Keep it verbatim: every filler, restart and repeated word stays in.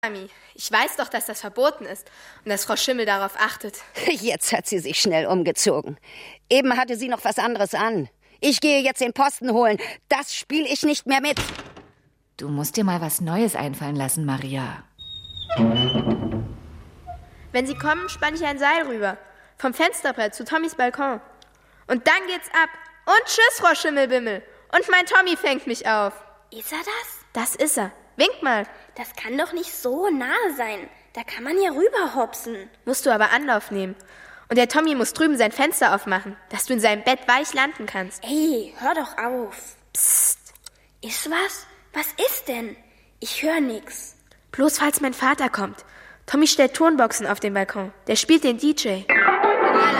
Mami, ich weiß doch, dass das verboten ist und dass Frau Schimmel darauf achtet. Jetzt hat sie sich schnell umgezogen. Eben hatte sie noch was anderes an. Ich gehe jetzt den Posten holen. Das spiele ich nicht mehr mit. Du musst dir mal was Neues einfallen lassen, Maria. Wenn sie kommen, spanne ich ein Seil rüber. Vom Fensterbrett zu Tommys Balkon. Und dann geht's ab. Und tschüss, Frau Schimmelbimmel. Und mein Tommy fängt mich auf. Ist er das? Das ist er. Wink mal. Das kann doch nicht so nahe sein. Da kann man ja rüberhopsen. Musst du aber Anlauf nehmen. Und der Tommy muss drüben sein Fenster aufmachen, dass du in seinem Bett weich landen kannst. Ey, hör doch auf. Psst. Ist was? Was ist denn? Ich höre nix. Bloß falls mein Vater kommt. Tommy stellt Turnboxen auf den Balkon. Der spielt den D J.